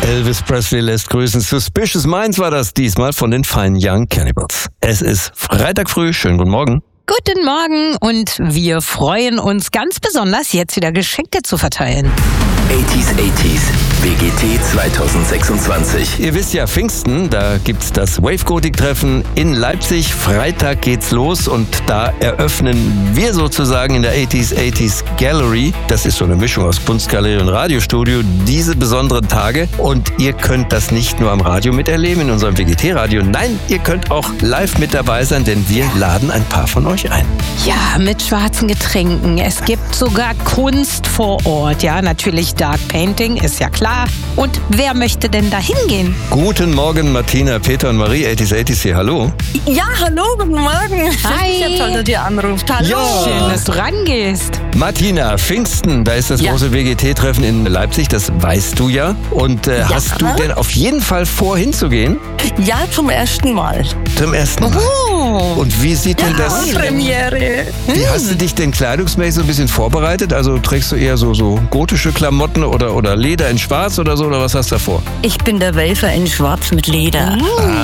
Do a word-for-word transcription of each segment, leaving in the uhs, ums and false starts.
Elvis Presley lässt grüßen. Suspicious Minds war das diesmal von den Fine Young Cannibals. Es ist Freitag früh. Schönen guten Morgen. Guten Morgen und wir freuen uns ganz besonders, jetzt wieder Geschenke zu verteilen. achtziger achtziger W G T zwanzig sechsundzwanzig. Ihr wisst ja, Pfingsten, da gibt's das Wave-Gotik-Treffen in Leipzig. Freitag geht's los und da eröffnen wir sozusagen in der achtziger achtziger Gallery, das ist so eine Mischung aus Kunstgalerie und Radiostudio, diese besonderen Tage. Und ihr könnt das nicht nur am Radio miterleben, in unserem W G T-Radio. Nein, ihr könnt auch live mit dabei sein, denn wir laden ein paar von euch ein. Ja, mit schwarzen Getränken. Es gibt sogar Kunst vor Ort. Ja, natürlich Dark Painting, ist ja klar. Und wer möchte denn da hingehen? Guten Morgen, Martina, Peter und Marie, achtziger achtziger hier. Hallo. Ja, hallo, guten Morgen. Hi. Ich toll, dass ihr anruft. Hallo. Ja. Schön, dass du rangehst. Martina, Pfingsten, da ist das Ja. große W G T-Treffen in Leipzig, das weißt du ja. Und äh, Ja. hast du denn auf jeden Fall vor, hinzugehen? Ja, zum ersten Mal. Zum ersten Mal. Oh. Und wie sieht denn das... Premiere. Wie hast du dich denn kleidungsmäßig so ein bisschen vorbereitet? Also trägst du eher so, so gotische Klamotten oder, oder Leder in schwarz oder so? Oder was hast du davor? Ich bin der Wafer in Schwarz mit Leder.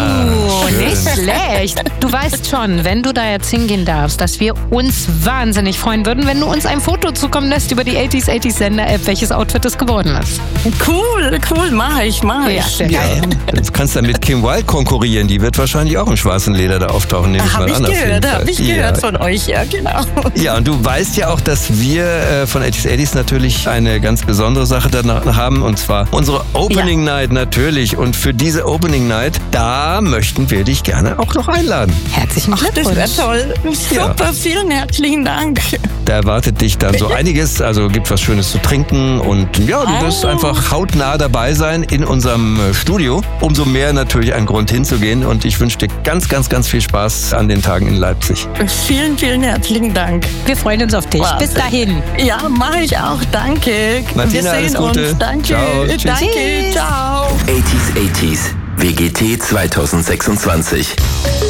Oh, schön. nicht schlecht. Du weißt schon, wenn du da jetzt hingehen darfst, dass wir uns wahnsinnig freuen würden, wenn du uns ein Foto zukommen lässt über die achtziger achtziger Sender-App, welches Outfit es geworden ist. Cool, cool, mach ich, mach ich. Ja, sehr Ja, geil. du kannst dann mit Kim Wilde konkurrieren. Die wird wahrscheinlich auch im schwarzen Leder da auftauchen, nehme ich Hab mal ich an. auf jeden gehört, Fall. hab ich Ja. gehört von euch, ja, genau. Ja, und du weißt ja auch, dass wir äh, von achtziger achtziger natürlich eine ganz besondere Sache danach haben, und zwar unsere Opening Night natürlich. Und für diese Opening Night, da möchten wir dich gerne auch noch einladen. Herzlichen Das Glückwunsch. wäre toll. Super, vielen herzlichen Dank. Da erwartet dich dann so einiges, also gibt was Schönes zu trinken und ja, du wirst Oh. einfach hautnah dabei sein in unserem äh, Studio. Umso mehr natürlich ein Grund hinzugehen und ich wünsche dir ganz, ganz, ganz viel Spaß an den Tagen in Leipzig. Vielen, vielen herzlichen Dank. Wir freuen uns auf dich. Wahnsinn. Bis dahin. Ja, mache ich auch. Danke. Martina, Wir alles sehen Gute. uns. Danke. Ciao. Tschüss. Danke. Tschüss. Ciao. achtziger achtziger W G T zwanzig sechsundzwanzig.